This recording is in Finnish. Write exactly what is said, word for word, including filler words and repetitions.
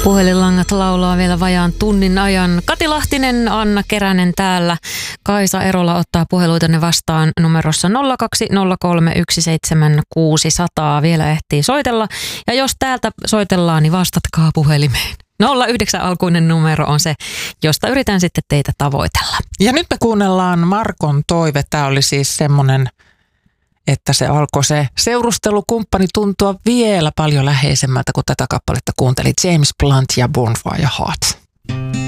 Puhelinlangat laulaa vielä vajaan tunnin ajan. Kati Lahtinen, Anna Keränen täällä. Kaisa Erola ottaa puheluitanne vastaan numerossa nolla kaksi nolla kolme yksi seitsemän kuusi nolla nolla. Vielä ehtii soitella. Ja jos täältä soitellaan, niin vastatkaa puhelimeen. nolla yhdeksän alkuinen numero on se, josta yritän sitten teitä tavoitella. Ja nyt me kuunnellaan Markon toive. Tämä oli siis semmoinen, että se alkoi se seurustelukumppani tuntua vielä paljon läheisemmältä, kun tätä kappaletta kuuntelit. James Blunt ja Bonfire Heart.